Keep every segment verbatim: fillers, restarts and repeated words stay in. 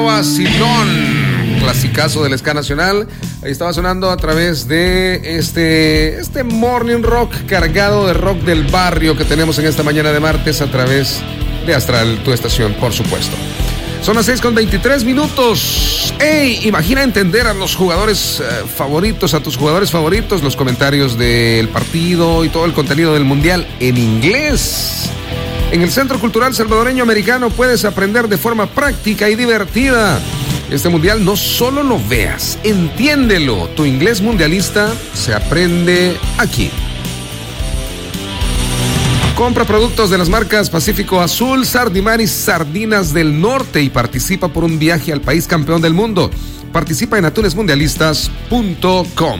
Vacilón, clasicazo del ska nacional. Ahí estaba sonando a través de este, este morning rock cargado de rock del barrio que tenemos en esta mañana de martes a través de Astral, tu estación, por supuesto. Son las seis con veintitrés minutos. ¡Ey! Imagina entender a los jugadores eh, favoritos, a tus jugadores favoritos, los comentarios del partido y todo el contenido del mundial en inglés. En el Centro Cultural Salvadoreño Americano puedes aprender de forma práctica y divertida. Este mundial no solo lo veas, entiéndelo. Tu inglés mundialista se aprende aquí. Compra productos de las marcas Pacífico Azul, Sardimar y Sardinas del Norte y participa por un viaje al país campeón del mundo. Participa en atunes mundialistas punto com.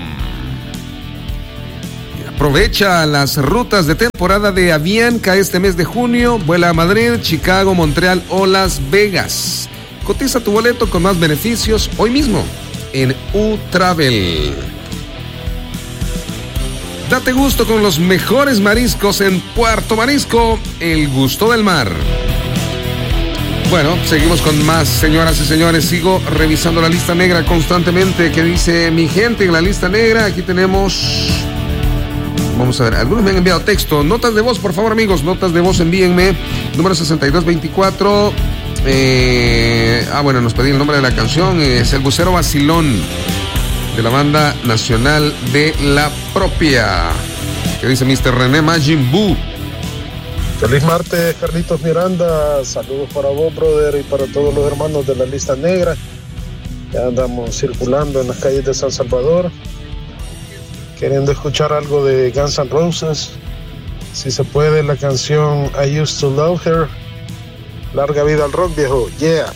Aprovecha las rutas de temporada de Avianca este mes de junio. Vuela a Madrid, Chicago, Montreal o Las Vegas. Cotiza tu boleto con más beneficios hoy mismo en U-Travel. Date gusto con los mejores mariscos en Puerto Marisco, el gusto del mar. Bueno, seguimos con más, señoras y señores. Sigo revisando la lista negra constantemente. ¿Qué dice mi gente en la lista negra? Aquí tenemos... Vamos a ver, algunos me han enviado texto. Notas de voz, por favor, amigos. Notas de voz, envíenme. Número sesenta y dos veinticuatro. Eh, ah, bueno, nos pedí el nombre de la canción. Es El Bucero Vacilón, de la banda nacional de La Propia. ¿Qué dice mister René Majin Buu? Feliz martes, Carlitos Miranda. Saludos para vos, brother, y para todos los hermanos de la lista negra. Ya andamos circulando en las calles de San Salvador, queriendo escuchar algo de Guns N' Roses. Si se puede, la canción I Used to Love Her. Larga vida al rock, viejo. Yeah.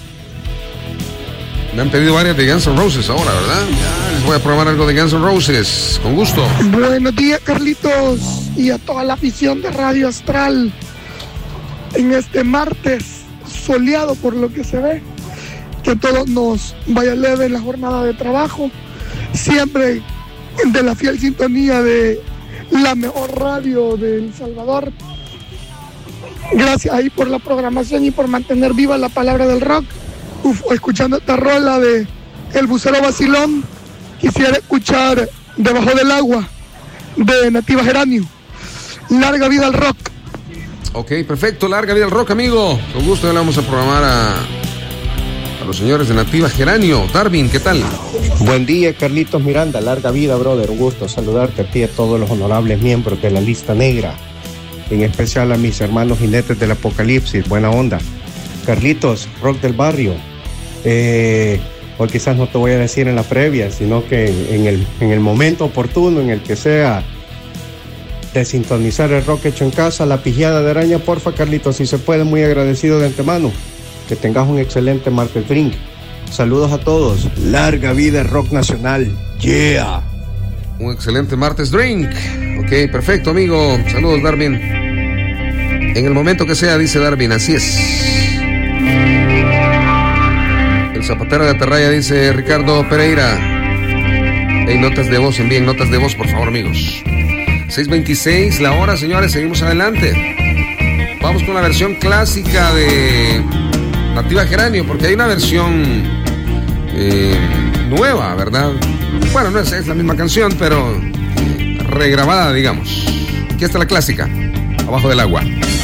Me han pedido varias de Guns N' Roses ahora, ¿verdad? Ya les voy a probar algo de Guns N' Roses. Con gusto. Buenos días, Carlitos, y a toda la afición de Radio Astral. En este martes soleado, por lo que se ve, que a todos nos vaya leve en la jornada de trabajo. Siempre de la fiel sintonía de la mejor radio de El Salvador. Gracias ahí por la programación y por mantener viva la palabra del rock. Uf, escuchando esta rola de El Bucero Vacilón, quisiera escuchar Debajo del Agua de Nativa Geranio. Larga vida al rock. Ok, perfecto, larga vida al rock, amigo. Con gusto le vamos a programar a A los señores de Nativa Geranio. Darwin, ¿qué tal? Buen día, Carlitos Miranda. Larga vida, brother. Un gusto saludarte a ti y a todos los honorables miembros de la lista negra. En especial a mis hermanos jinetes del apocalipsis. Buena onda. Carlitos, rock del barrio. Eh, hoy quizás no te voy a decir en la previa, sino que en el, en el momento oportuno, en el que sea de sintonizar el rock hecho en casa, la pijada de araña, porfa, Carlitos, si se puede, muy agradecido de antemano. Que tengas un excelente martes drink. Saludos a todos. Larga vida rock nacional. Yeah. Un excelente martes drink. Ok, perfecto, amigo. Saludos, Darwin. En el momento que sea, dice Darwin, así es. El zapatero de Atarraya, dice Ricardo Pereira. Hey, notas de voz, envíen notas de voz, por favor, amigos. seis veintiséis la hora, señores, seguimos adelante. Vamos con la versión clásica de Nativa Geranio, porque hay una versión eh, nueva, ¿verdad? Bueno, no es, es la misma canción, pero regrabada, digamos. Aquí está la clásica, Abajo del Agua.